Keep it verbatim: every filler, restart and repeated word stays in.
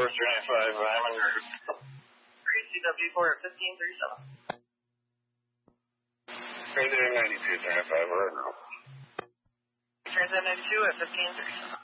Forester ninety-five, I'm on your... C W four at fifteen thirty-seven. Transit ninety-two, ninety-five, we're in. Transit ninety-two at fifteen thirty-seven.